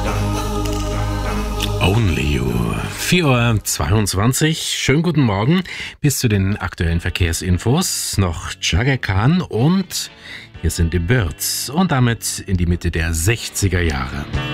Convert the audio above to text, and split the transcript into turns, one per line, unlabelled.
Only You. 4:22 Uhr. Schönen guten Morgen. Bis zu den aktuellen Verkehrsinfos noch Chaka Khan und hier sind die Birds und damit in die Mitte der 60er Jahre.